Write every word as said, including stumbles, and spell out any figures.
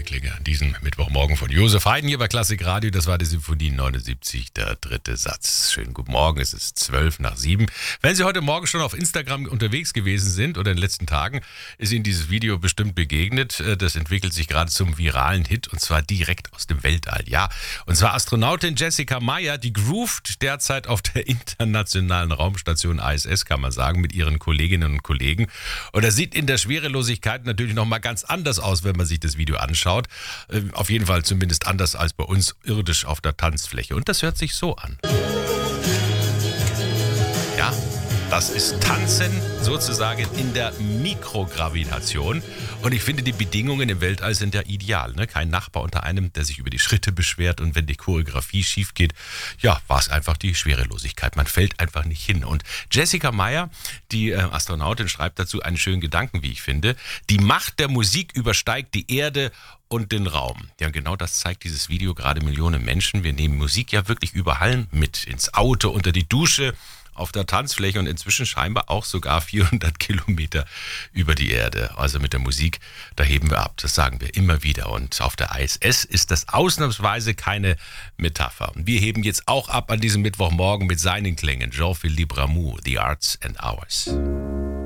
Klänge an diesem Mittwochmorgen von Josef Haydn hier bei Klassik Radio. Das war die Symphonie neunundsiebzig, der dritte Satz. Schönen guten Morgen, es ist zwölf nach sieben. Wenn Sie heute Morgen schon auf Instagram unterwegs gewesen sind oder in den letzten Tagen, ist Ihnen dieses Video bestimmt begegnet. Das entwickelt sich gerade zum viralen Hit und zwar direkt aus dem Weltall. Ja, und zwar Astronautin Jessica Meyer, die groovt derzeit auf der internationalen Raumstation I S S, kann man sagen, mit ihren Kolleginnen und Kollegen. Und das sieht in der Schwerelosigkeit natürlich nochmal ganz anders aus, wenn man sich das Video anschaut. Auf jeden Fall zumindest anders als bei uns irdisch auf der Tanzfläche. Und das hört sich so an. Ja, das ist Tanzen sozusagen in der Mikrogravitation. Und ich finde, die Bedingungen im Weltall sind ja ideal. Ne? Kein Nachbar unter einem, der sich über die Schritte beschwert. Und wenn die Choreografie schief geht, ja, war es einfach die Schwerelosigkeit. Man fällt einfach nicht hin. Und Jessica Meyer, die äh, Astronautin, schreibt dazu einen schönen Gedanken, wie ich finde. Die Macht der Musik übersteigt die Erde und den Raum. Ja, genau das zeigt dieses Video gerade Millionen Menschen. Wir nehmen Musik ja wirklich überall mit. Ins Auto, unter die Dusche, auf der Tanzfläche und inzwischen scheinbar auch sogar vierhundert Kilometer über die Erde. Also mit der Musik, da heben wir ab. Das sagen wir immer wieder. Und auf der I S S ist das ausnahmsweise keine Metapher. Wir heben jetzt auch ab an diesem Mittwochmorgen mit seinen Klängen. Jean-Philippe Rameau, The Arts and Hours.